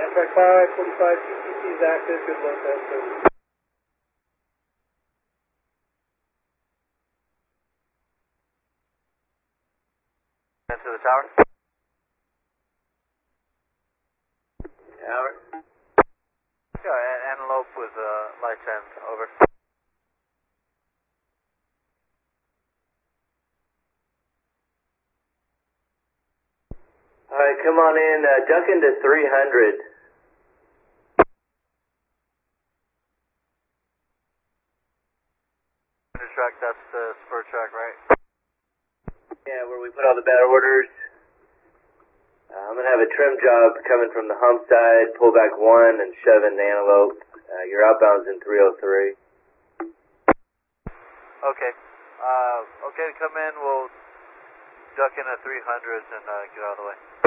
Track 5, 45 TTC is active, good load test service. Into the tower. Tower. Yeah, antelope with light 10, over. Alright, come on in, duck into 300. Track, that's the spur track, right? Yeah, where we put all the bad orders. I'm going to have a trim job coming from the hump side, pull back 1 and shove in the antelope. Your outbound's in 303. Okay. Okay to come in, we'll duck in at 300s and get out of the way.